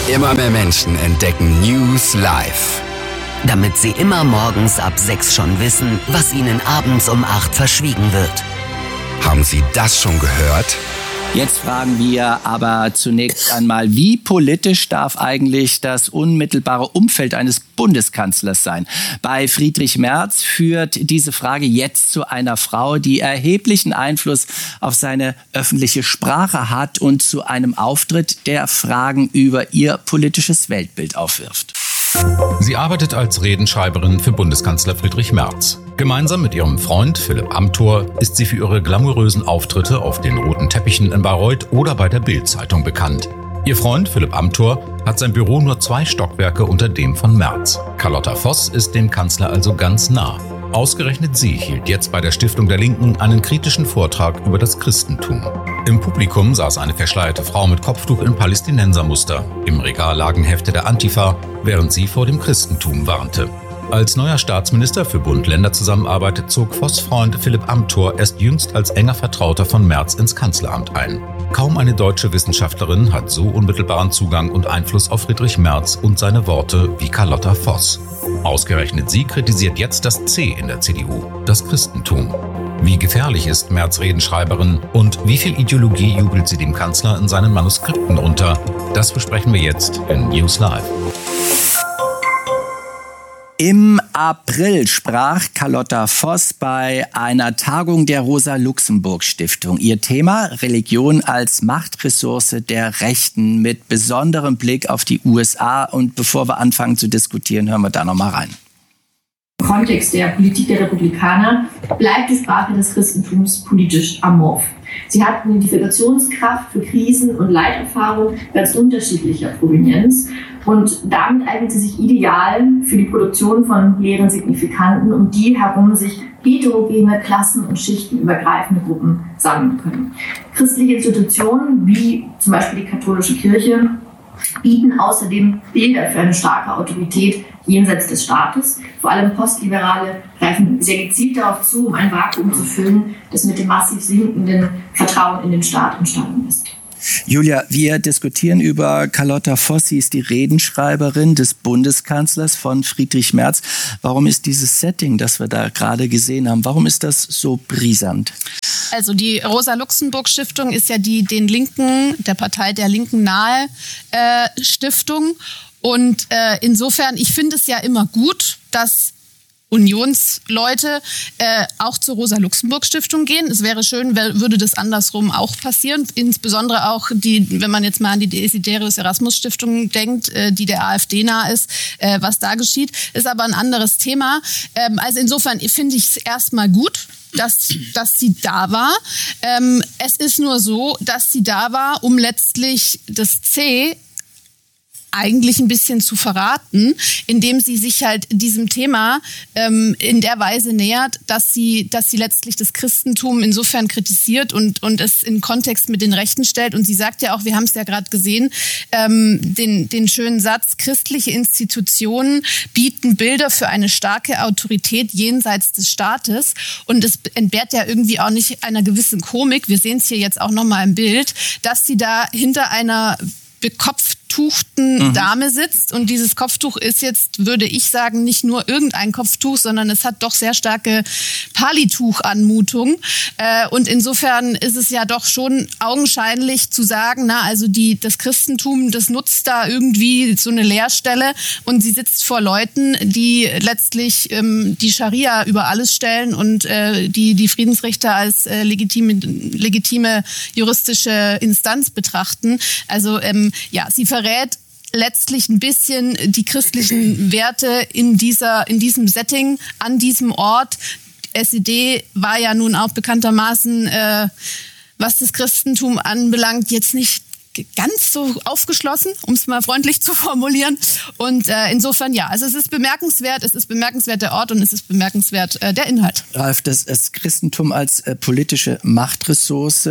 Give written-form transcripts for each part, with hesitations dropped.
Immer mehr Menschen entdecken News Live. Damit sie immer morgens ab 6 schon wissen, was ihnen abends um 8 verschwiegen wird. Haben Sie das schon gehört? Jetzt fragen wir aber zunächst einmal, wie politisch darf eigentlich das unmittelbare Umfeld eines Bundeskanzlers sein? Bei Friedrich Merz führt diese Frage jetzt zu einer Frau, die erheblichen Einfluss auf seine öffentliche Sprache hat und zu einem Auftritt, der Fragen über ihr politisches Weltbild aufwirft. Sie arbeitet als Redenschreiberin für Bundeskanzler Friedrich Merz. Gemeinsam mit ihrem Freund Philipp Amthor ist sie für ihre glamourösen Auftritte auf den roten Teppichen in Bayreuth oder bei der Bild-Zeitung bekannt. Ihr Freund Philipp Amthor hat sein Büro nur 2 Stockwerke unter dem von Merz. Carlotta Voss ist dem Kanzler also ganz nah. Ausgerechnet sie hielt jetzt bei der Stiftung der Linken einen kritischen Vortrag über das Christentum. Im Publikum saß eine verschleierte Frau mit Kopftuch in Palästinensermuster. Im Regal lagen Hefte der Antifa, während sie vor dem Christentum warnte. Als neuer Staatsminister für Bund-Länder-Zusammenarbeit zog Voss' Freund Philipp Amthor erst jüngst als enger Vertrauter von Merz ins Kanzleramt ein. Kaum eine deutsche Wissenschaftlerin hat so unmittelbaren Zugang und Einfluss auf Friedrich Merz und seine Worte wie Carlotta Voss. Ausgerechnet sie kritisiert jetzt das C in der CDU, das Christentum. Wie gefährlich ist Merz Redenschreiberin und wie viel Ideologie jubelt sie dem Kanzler in seinen Manuskripten unter? Das besprechen wir jetzt in News Live. Im April sprach Carlotta Voss bei einer Tagung der Rosa-Luxemburg-Stiftung. Ihr Thema: Religion als Machtressource der Rechten mit besonderem Blick auf die USA. Und bevor wir anfangen zu diskutieren, hören wir da noch mal rein. Im Kontext der Politik der Republikaner bleibt die Sprache des Christentums politisch amorph. Sie hat eine Identifikationskraft für Krisen- und Leiterfahrung ganz unterschiedlicher Provenienz und damit eignet sie sich ideal für die Produktion von leeren Signifikanten, um die herum sich heterogene, klassen- und schichtenübergreifende Gruppen sammeln können. Christliche Institutionen, wie zum Beispiel die katholische Kirche, bieten außerdem Bilder für eine starke Autorität jenseits des Staates. Vor allem Postliberale greifen sehr gezielt darauf zu, um ein Vakuum zu füllen, das mit dem massiv sinkenden Vertrauen in den Staat entstanden ist. Julia, wir diskutieren über Carlotta Voss. Sie ist die Redenschreiberin des Bundeskanzlers von Friedrich Merz. Warum ist dieses Setting, das wir da gerade gesehen haben, warum ist das so brisant? Also die Rosa-Luxemburg-Stiftung ist ja die den Linken, der Partei der Linken nahe Stiftung. Und insofern, ich finde es ja immer gut, dass Unionsleute auch zur Rosa-Luxemburg-Stiftung gehen. Es wäre schön, würde das andersrum auch passieren. Insbesondere auch wenn man jetzt mal an die Desiderius-Erasmus-Stiftung denkt, die der AfD nah ist, was da geschieht, ist aber ein anderes Thema. Also insofern finde ich es erstmal gut, dass sie da war. Es ist nur so, dass sie da war, um letztlich das C eigentlich ein bisschen zu verraten, indem sie sich halt diesem Thema in der Weise nähert, dass sie letztlich das Christentum insofern kritisiert und es in Kontext mit den Rechten stellt. Und sie sagt ja auch, wir haben es ja gerade gesehen, den schönen Satz: Christliche Institutionen bieten Bilder für eine starke Autorität jenseits des Staates. Und es entbehrt ja irgendwie auch nicht einer gewissen Komik. Wir sehen es hier jetzt auch nochmal im Bild, dass sie da hinter einer bekopftuchten Dame sitzt. Und dieses Kopftuch ist jetzt, würde ich sagen, nicht nur irgendein Kopftuch, sondern es hat doch sehr starke Palituch-Anmutung. Und insofern ist es ja doch schon augenscheinlich zu sagen, also das Christentum, das nutzt da irgendwie so eine Leerstelle und sie sitzt vor Leuten, die letztlich die Scharia über alles stellen und die Friedensrichter als legitime juristische Instanz betrachten. Also sie verrät letztlich ein bisschen die christlichen Werte in diesem Setting, an diesem Ort. SED war ja nun auch bekanntermaßen, was das Christentum anbelangt, jetzt nicht ganz so aufgeschlossen, um es mal freundlich zu formulieren. Und insofern also es ist bemerkenswert der Ort und es ist bemerkenswert der Inhalt. Ralf, das Christentum als politische Machtressource,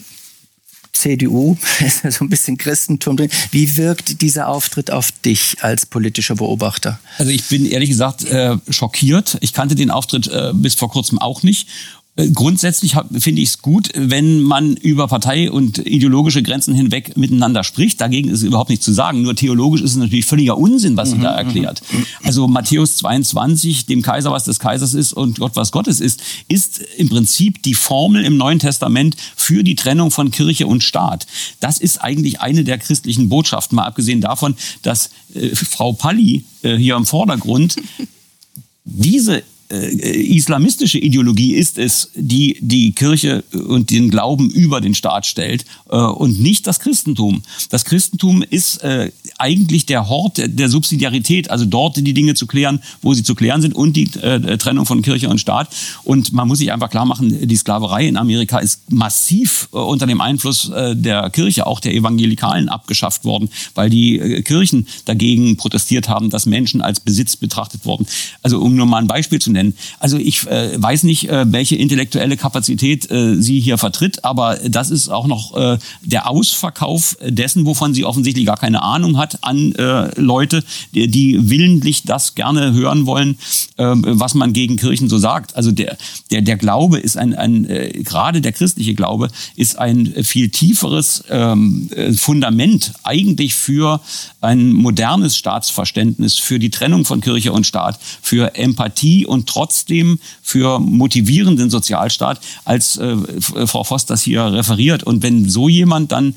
CDU, ist ja so ein bisschen Christentum drin. Wie wirkt dieser Auftritt auf dich als politischer Beobachter? Also ich bin ehrlich gesagt schockiert. Ich kannte den Auftritt bis vor kurzem auch nicht. Grundsätzlich finde ich es gut, wenn man über Partei- und ideologische Grenzen hinweg miteinander spricht. Dagegen ist überhaupt nichts zu sagen. Nur theologisch ist es natürlich völliger Unsinn, was sie da erklärt. Also Matthäus 22, dem Kaiser was des Kaisers ist und Gott was Gottes ist im Prinzip die Formel im Neuen Testament für die Trennung von Kirche und Staat. Das ist eigentlich eine der christlichen Botschaften, mal abgesehen davon, dass Frau Palli hier im Vordergrund diese islamistische Ideologie ist es, die die Kirche und den Glauben über den Staat stellt und nicht das Christentum. Das Christentum ist eigentlich der Hort der Subsidiarität, also dort die Dinge zu klären, wo sie zu klären sind und die Trennung von Kirche und Staat. Und man muss sich einfach klar machen, die Sklaverei in Amerika ist massiv unter dem Einfluss der Kirche, auch der Evangelikalen, abgeschafft worden, weil die Kirchen dagegen protestiert haben, dass Menschen als Besitz betrachtet wurden. Also um nur mal ein Beispiel zu nennen. Also ich weiß nicht, welche intellektuelle Kapazität sie hier vertritt, aber das ist auch noch der Ausverkauf dessen, wovon sie offensichtlich gar keine Ahnung hat, an Leute, die willentlich das gerne hören wollen, was man gegen Kirchen so sagt. Also der Glaube ist gerade der christliche Glaube ist ein viel tieferes Fundament eigentlich für ein modernes Staatsverständnis, für die Trennung von Kirche und Staat, für Empathie und trotzdem für motivierenden Sozialstaat, als Frau Voss das hier referiert. Und wenn so jemand dann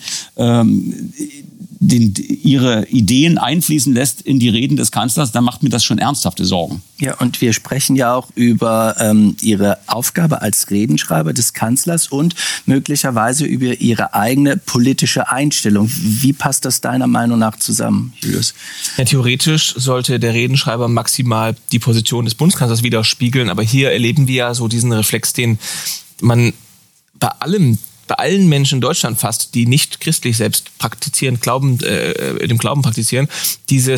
ihre Ideen einfließen lässt in die Reden des Kanzlers, dann macht mir das schon ernsthafte Sorgen. Ja, und wir sprechen ja auch über Ihre Aufgabe als Redenschreiber des Kanzlers und möglicherweise über Ihre eigene politische Einstellung. Wie passt das deiner Meinung nach zusammen, Julius? Ja, theoretisch sollte der Redenschreiber maximal die Position des Bundeskanzlers widerspiegeln, aber hier erleben wir ja so diesen Reflex, den man bei allen Menschen in Deutschland fast, die nicht christlich selbst praktizieren, dem Glauben praktizieren, diese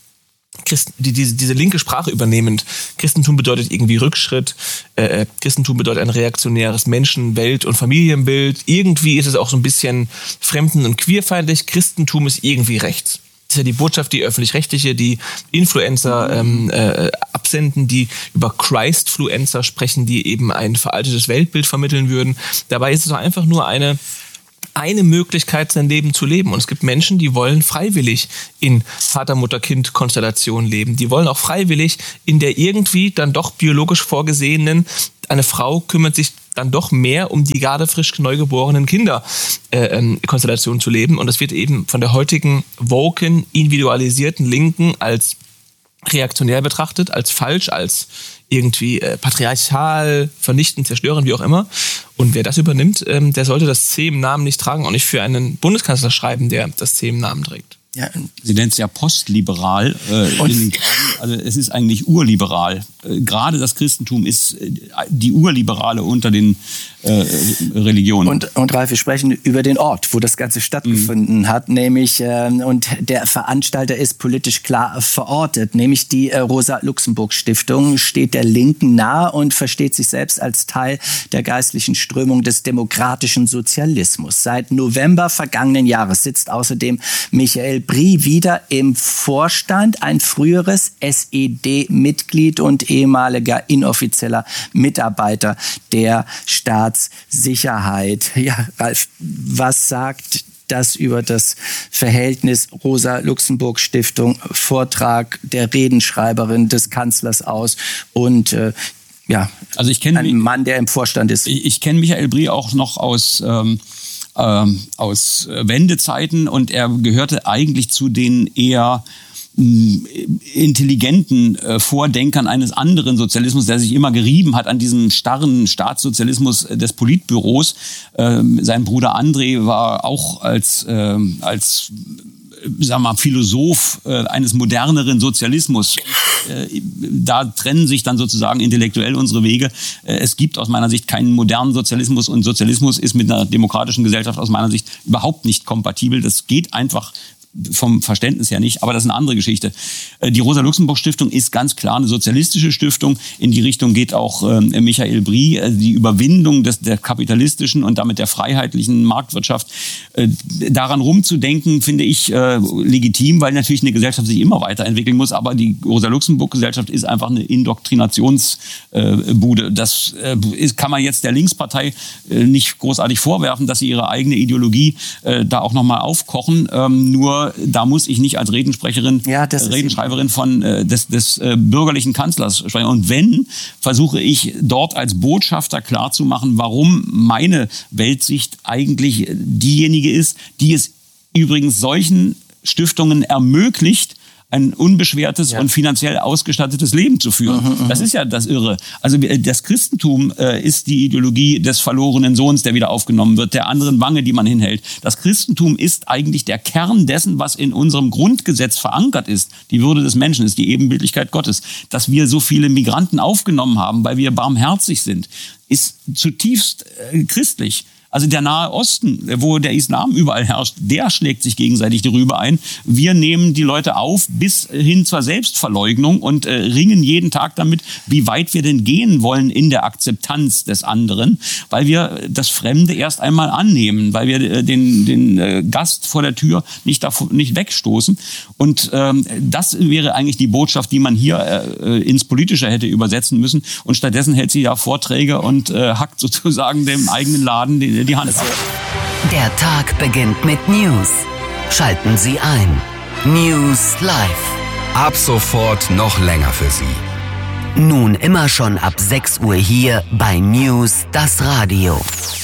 linke Sprache übernehmend. Christentum bedeutet irgendwie Rückschritt, Christentum bedeutet ein reaktionäres Menschen-, Welt- und Familienbild. Irgendwie ist es auch so ein bisschen fremden- und queerfeindlich. Christentum ist irgendwie rechts. Das ist ja die Botschaft, die öffentlich-rechtliche, die Influencer absenden, die über Christfluencer sprechen, die eben ein veraltetes Weltbild vermitteln würden. Dabei ist es doch einfach nur eine Möglichkeit, sein Leben zu leben. Und es gibt Menschen, die wollen freiwillig in Vater-Mutter-Kind-Konstellation leben. Die wollen auch freiwillig in der irgendwie dann doch biologisch vorgesehenen, eine Frau kümmert sich dann doch mehr um die gerade frisch neugeborenen Kinder Konstellation zu leben. Und das wird eben von der heutigen woken, individualisierten Linken als reaktionär betrachtet, als falsch, als irgendwie patriarchal, vernichtend, zerstörend, wie auch immer. Und wer das übernimmt, der sollte das C im Namen nicht tragen, auch nicht für einen Bundeskanzler schreiben, der das C im Namen trägt. Ja, sie nennt es ja postliberal. Also es ist eigentlich urliberal. Gerade das Christentum ist die Urliberale unter den Religionen. Und Ralf, wir sprechen über den Ort, wo das Ganze stattgefunden hat, nämlich, und der Veranstalter ist politisch klar verortet, nämlich die Rosa-Luxemburg-Stiftung steht der Linken nahe und versteht sich selbst als Teil der geistlichen Strömung des demokratischen Sozialismus. Seit November vergangenen Jahres sitzt außerdem Michael Brie wieder im Vorstand, ein früheres SED-Mitglied und ehemaliger inoffizieller Mitarbeiter der Staatssicherheit. Ja, Ralf, was sagt das über das Verhältnis Rosa-Luxemburg-Stiftung, Vortrag der Redenschreiberin des Kanzlers aus und also ich kenne einen Mann, der im Vorstand ist? Ich kenne Michael Brie auch noch aus Wendezeiten und er gehörte eigentlich zu den eher intelligenten Vordenkern eines anderen Sozialismus, der sich immer gerieben hat an diesem starren Staatssozialismus des Politbüros. Sein Bruder André war auch als Philosoph eines moderneren Sozialismus. Da trennen sich dann sozusagen intellektuell unsere Wege. Es gibt aus meiner Sicht keinen modernen Sozialismus und Sozialismus ist mit einer demokratischen Gesellschaft aus meiner Sicht überhaupt nicht kompatibel. Das geht einfach vom Verständnis her nicht, aber das ist eine andere Geschichte. Die Rosa-Luxemburg-Stiftung ist ganz klar eine sozialistische Stiftung. In die Richtung geht auch Michael Brie, die Überwindung der kapitalistischen und damit der freiheitlichen Marktwirtschaft. Daran rumzudenken, finde ich legitim, weil natürlich eine Gesellschaft sich immer weiterentwickeln muss, aber die Rosa-Luxemburg-Gesellschaft ist einfach eine Indoktrinationsbude. Das kann man jetzt der Linkspartei nicht großartig vorwerfen, dass sie ihre eigene Ideologie da auch nochmal aufkochen. Nur da muss ich nicht als Redenschreiberin des bürgerlichen Kanzlers sprechen. Und wenn, versuche ich dort als Botschafter klarzumachen, warum meine Weltsicht eigentlich diejenige ist, die es übrigens solchen Stiftungen ermöglicht, ein unbeschwertes und finanziell ausgestattetes Leben zu führen. Das ist ja das Irre. Also das Christentum ist die Ideologie des verlorenen Sohns, der wieder aufgenommen wird, der anderen Wange, die man hinhält. Das Christentum ist eigentlich der Kern dessen, was in unserem Grundgesetz verankert ist. Die Würde des Menschen ist die Ebenbildlichkeit Gottes. Dass wir so viele Migranten aufgenommen haben, weil wir barmherzig sind, ist zutiefst christlich. Also der Nahe Osten, wo der Islam überall herrscht, der schlägt sich gegenseitig die Rübe ein. Wir nehmen die Leute auf bis hin zur Selbstverleugnung und ringen jeden Tag damit, wie weit wir denn gehen wollen in der Akzeptanz des anderen, weil wir das Fremde erst einmal annehmen, weil wir den Gast vor der Tür nicht wegstoßen. Und das wäre eigentlich die Botschaft, die man hier ins Politische hätte übersetzen müssen. Und stattdessen hält sie ja Vorträge und hackt sozusagen dem eigenen Laden die Hand ab. Der Tag beginnt mit News. Schalten Sie ein. News Live. Ab sofort noch länger für Sie. Nun immer schon ab 6 Uhr hier bei News, das Radio.